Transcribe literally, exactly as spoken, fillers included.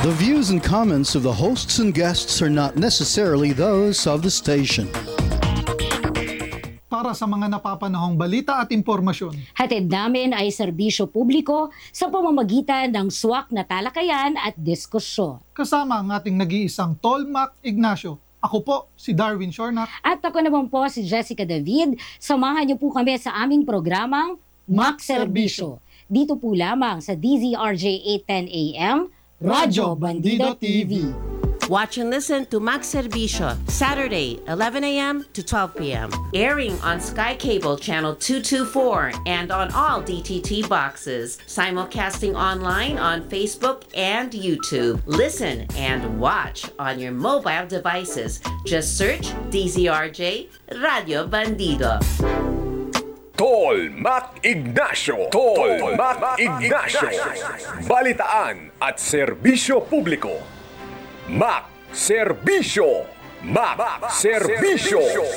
The views and comments of the hosts and guests are not necessarily those of the station. Para sa mga napapanahong balita at impormasyon, hatid namin ay serbisyo publiko sa pamamagitan ng swak na talakayan at diskusyon. kasama ang ating nag-iisang Tol Mac Ignacio. Ako po, si Darwin Shornak. At ako naman po si Jessica David. Samahan niyo po kami sa aming programang Mac Serbisyo. Dito po lamang sa D Z R J eight ten A M, Radyo Bandido T V. Watch and listen to Mac Serbisyo, Saturday, eleven A M to twelve P M Airing on Sky Cable Channel two twenty-four and on all D T T boxes. Simulcasting online on Facebook and YouTube. Listen and watch on your mobile devices. Just search D Z R J Radio Bandido. Tol Mac Ignacio. Tol Mac Ignacio. Balitaan at serbisyo publiko. Mac Serbisyo. Mac Serbisyo.